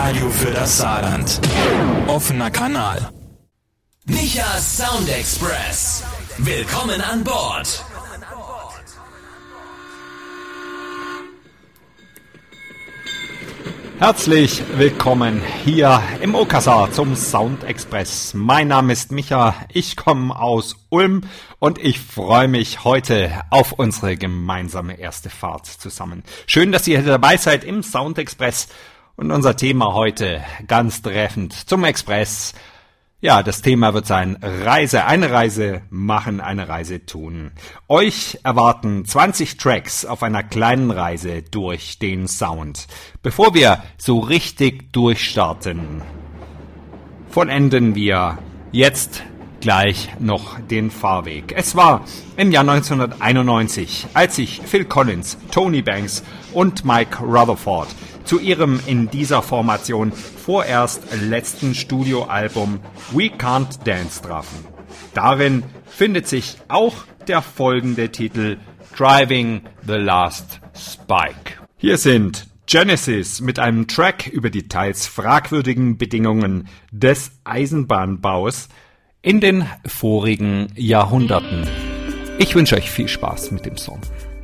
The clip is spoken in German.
Radio für das Saarland. Offener Kanal. Michas Sound Express. Willkommen an Bord. Herzlich willkommen hier im Okazar zum Sound Express. Mein Name ist Micha, ich komme aus Ulm und ich freue mich heute auf unsere gemeinsame erste Fahrt zusammen. Schön, dass ihr dabei seid im Sound Express und unser Thema heute ganz treffend zum Express. Ja, das Thema wird sein Reise, eine Reise machen, eine Reise tun. Euch erwarten 20 Tracks auf einer kleinen Reise durch den Sound. Bevor wir so richtig durchstarten, vollenden wir jetzt gleich noch den Fahrweg. Es war im Jahr 1991, als sich Phil Collins, Tony Banks und Mike Rutherford zu ihrem in dieser Formation vorerst letzten Studioalbum We Can't Dance trafen. Darin findet sich auch der folgende Titel Driving the Last Spike. Hier sind Genesis mit einem Track über die teils fragwürdigen Bedingungen des Eisenbahnbaus in den vorigen Jahrhunderten. Ich wünsche euch viel Spaß mit dem Song.